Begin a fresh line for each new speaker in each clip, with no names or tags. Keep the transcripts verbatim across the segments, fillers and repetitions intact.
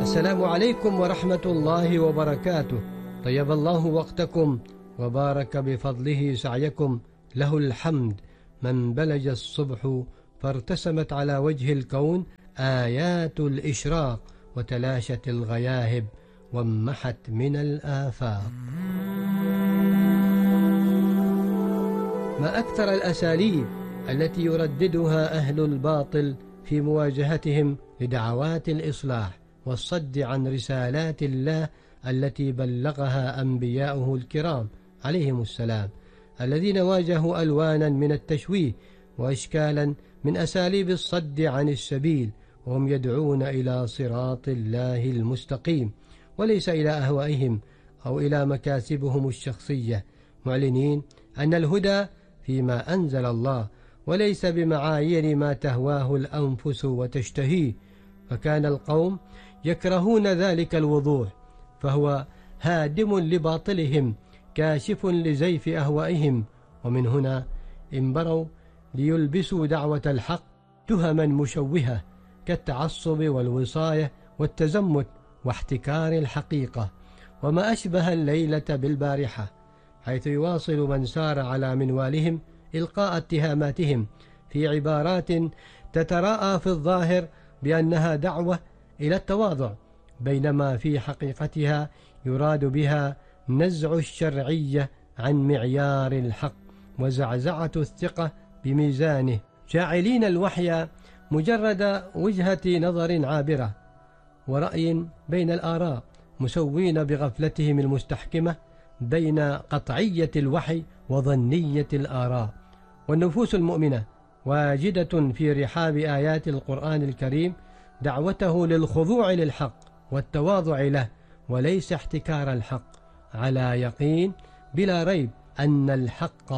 السلام عليكم ورحمة الله وبركاته. طيب الله وقتكم وبارك بفضله سعيكم. له الحمد من بلج الصبح فارتسمت على وجه الكون آيات الإشراق، وتلاشت الغياهب وامحت من الآفاق. ما أكثر الأساليب التي يرددها أهل الباطل في مواجهتهم لدعوات الإصلاح والصد عن رسالات الله التي بلغها أنبياؤه الكرام عليهم السلام، الذين واجهوا ألوانا من التشويه وإشكالا من أساليب الصد عن السبيل، وهم يدعون إلى صراط الله المستقيم وليس إلى أهوائهم أو إلى مكاسبهم الشخصية، معلنين أن الهدى فيما أنزل الله وليس بمعايير ما تهواه الأنفس وتشتهيه. فكان القوم يكرهون ذلك الوضوح، فهو هادم لباطلهم كاشف لزيف أهوائهم، ومن هنا انبروا ليلبسوا دعوة الحق تهما مشوهة كالتعصب والوصاية والتزمت واحتكار الحقيقة، وما أشبه الليلة بالبارحة، حيث يواصل من سار على منوالهم إلقاء اتهاماتهم في عبارات تتراءى في الظاهر بأنها دعوة إلى التواضع، بينما في حقيقتها يراد بها نزع الشرعية عن معيار الحق وزعزعة الثقة بميزانه، جاعلين الوحي مجرد وجهة نظر عابرة ورأي بين الآراء، مسوين بغفلتهم المستحكمة بين قطعية الوحي وظنية الآراء. والنفوس المؤمنة واجدة في رحاب آيات القرآن الكريم دعوته للخضوع للحق والتواضع له وليس احتكار الحق، على يقين بلا ريب أن الحق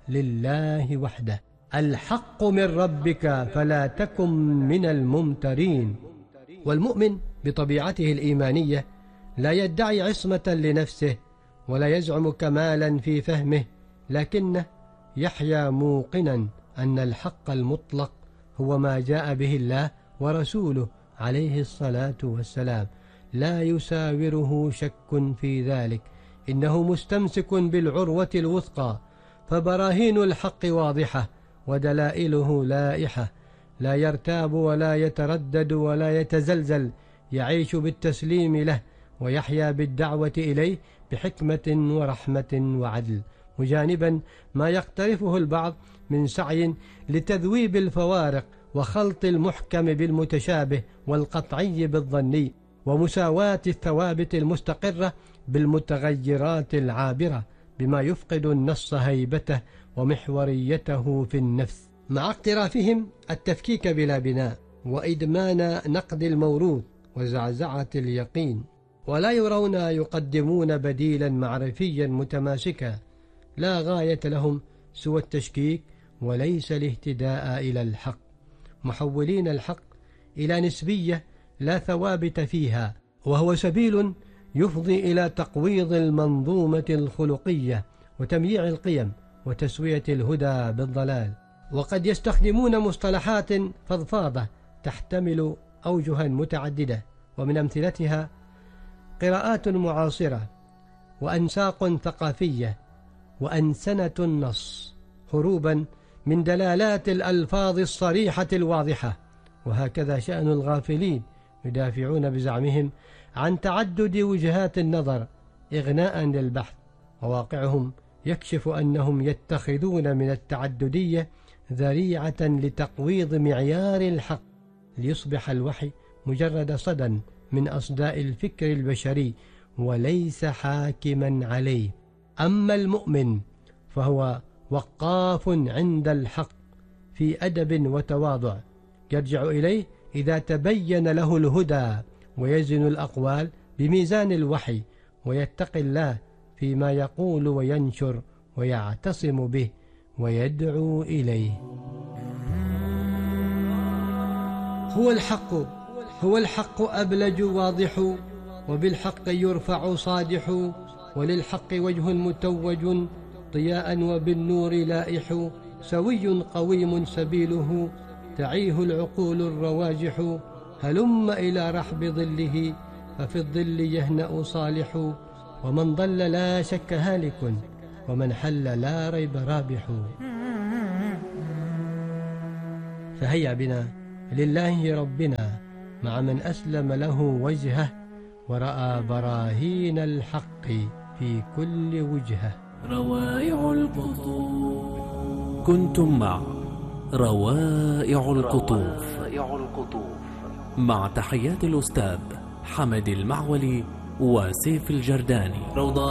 لله وحده. الحق من ربك فلا تكن من الممترين. والمؤمن بطبيعته الإيمانية لا يدعي عصمة لنفسه ولا يزعم كمالا في فهمه، لكنه يحيا موقنا أن الحق المطلق هو ما جاء به الله ورسوله عليه الصلاة والسلام، لا يساوره شك في ذلك، إنه مستمسك بالعروة الوثقى، فبراهين الحق واضحة ودلائله لائحة، لا يرتاب ولا يتردد ولا يتزلزل، يعيش بالتسليم له ويحيا بالدعوة إليه بحكمة ورحمة وعدل، مجانبا ما يقترفه البعض من سعي لتذويب الفوارق وخلط المحكم بالمتشابه والقطعي بالظني، ومساواة الثوابت المستقرة بالمتغيرات العابرة، بما يفقد النص هيبته ومحوريته في النفس، مع اقترافهم التفكيك بلا بناء وإدمان نقد الموروث وزعزعة اليقين، ولا يرون يقدمون بديلا معرفيا متماسكا لا غاية لهم سوى التشكيك وليس الاهتداء إلى الحق، محولين الحق إلى نسبية لا ثوابت فيها، وهو سبيل يفضي إلى تقويض المنظومة الخلقية وتمييع القيم وتسوية الهدى بالضلال. وقد يستخدمون مصطلحات فضفاضة تحتمل أوجها متعددة، ومن أمثلتها قراءات معاصرة وأنساق ثقافية وأنسنة النص، هروبا من دلالات الألفاظ الصريحة الواضحة. وهكذا شأن الغافلين، يدافعون بزعمهم عن تعدد وجهات النظر إغناء للبحث، وواقعهم يكشف أنهم يتخذون من التعددية ذريعة لتقويض معيار الحق، ليصبح الوحي مجرد صدى من أصداء الفكر البشري وليس حاكما عليه. أما المؤمن فهو وقاف عند الحق في أدب وتواضع، يرجع إليه إذا تبين له الهدى، ويزن الأقوال بميزان الوحي، ويتقي الله فيما يقول وينشر، ويعتصم به ويدعو إليه. هو الحق هو الحق أبلج واضح، وبالحق يرفع صادح، وللحق وجه متوج ضياء وبالنور لائح، سوي قويم سبيله تعيه العقول الرواجح، هلم إلى رحب ظله ففي الظل يهنأ صالح، ومن ضل لا شك هالك، ومن حل لا ريب رابح. فهيا بنا لله ربنا مع من أسلم له وجهه، ورأى براهين الحق في كل وجهه.
روائع القطوف. كنتم مع روائع القطوف مع تحيات الأستاذ حمد المعولي وسيف الجرداني.